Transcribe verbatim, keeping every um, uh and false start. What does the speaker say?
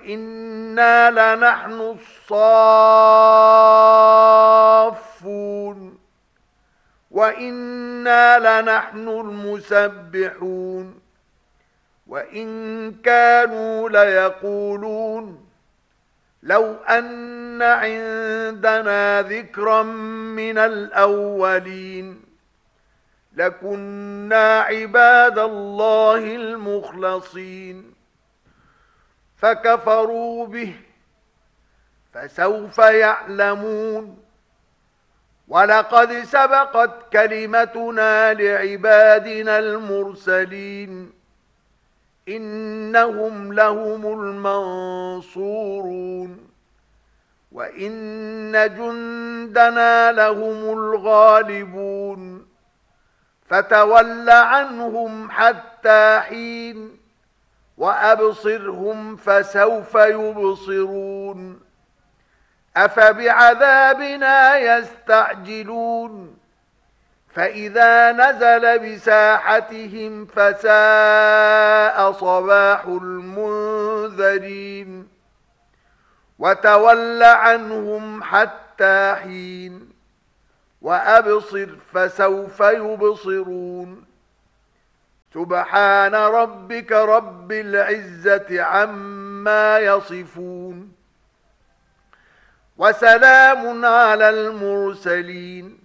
وإنا لنحن الصافون وإنا لنحن المسبحون وإن كانوا ليقولون لو أن عندنا ذكرا من الأولين لكنا عباد الله المخلصين فكفروا به فسوف يعلمون ولقد سبقت كلمتنا لعبادنا المرسلين إنهم لهم المنصورون وإن جندنا لهم الغالبون فتول عنهم حتى حين وأبصرهم فسوف يبصرون أفبعذابنا يستعجلون فإذا نزل بساحتهم فساء صباح المنذرين وتول عنهم حتى حين وأبصر فسوف يبصرون سبحان ربك رب العزة عما يصفون وسلام على المرسلين